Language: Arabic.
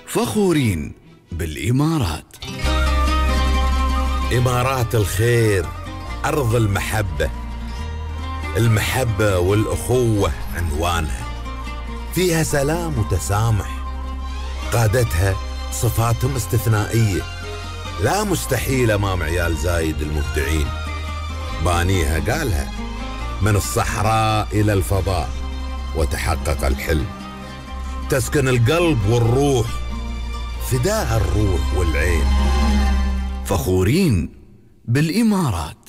فخورين بالإمارات. إمارات الخير، أرض المحبة. المحبة والأخوة عنوانها، فيها سلام وتسامح، قادتها صفاتهم استثنائية لا مستحيل أمام عيال زايد المبدعين. بانيها قالها: من الصحراء إلى الفضاء وتحقق الحلم، تسكن القلب والروح، فداها الروح والعين. فخورين بالإمارات.